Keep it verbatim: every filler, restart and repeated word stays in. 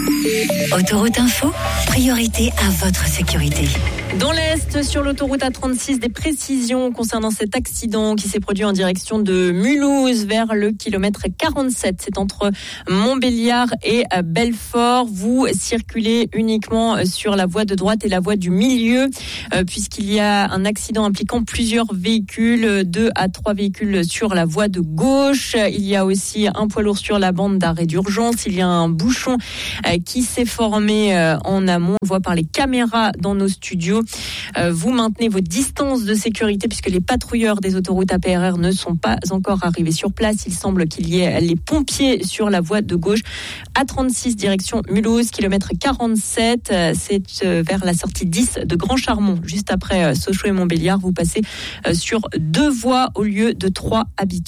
Autoroute Info, priorité à votre sécurité. Dans l'Est, sur l'autoroute A trente-six, des précisions concernant cet accident qui s'est produit en direction de Mulhouse vers le kilomètre quarante-sept. C'est entre Montbéliard et Belfort. Vous circulez uniquement sur la voie de droite et la voie du milieu euh, puisqu'il y a un accident impliquant plusieurs véhicules, deux à trois véhicules sur la voie de gauche. Il y a aussi un poids lourd sur la bande d'arrêt d'urgence. Il y a un bouchon euh, qui s'est formé euh, en amont. On le voit par les caméras dans nos studios. Euh, vous maintenez vos distances de sécurité puisque les patrouilleurs des autoroutes A P R R ne sont pas encore arrivés sur place. Il semble qu'il y ait les pompiers sur la voie de gauche. A trente-six direction Mulhouse, kilomètre quarante-sept. Euh, c'est euh, vers la sortie dix de Grand Charmont, juste après euh, Sochaux et Montbéliard. Vous passez euh, sur deux voies au lieu de trois habituelles.